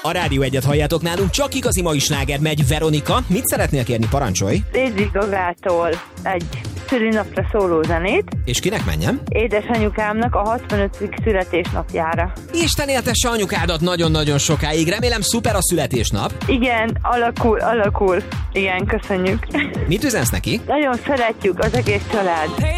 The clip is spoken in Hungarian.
A Rádió Egyet halljátok nálunk, csak igazi mai sláger megy. Veronika, mit szeretnél kérni, parancsolj? Lady Gagától egy szülinapra szóló zenét. És kinek menjen? Édesanyukámnak a 65. születésnapjára. Isten éltesse anyukádat nagyon-nagyon sokáig. Remélem szuper a születésnap. Igen, alakul. Igen, köszönjük. Mit üzensz neki? Nagyon szeretjük az egész család.